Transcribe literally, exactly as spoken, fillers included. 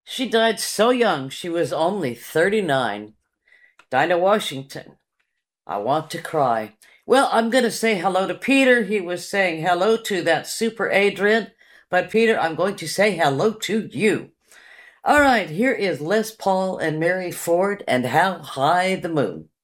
She died so young, she was only thirty-nine. Dinah Washington, I want to cry. Well, I'm going to say hello to Peter. He was saying hello to that super Adrian. But Peter, I'm going to say hello to you. All right, here is Les Paul and Mary Ford and How High the Moon.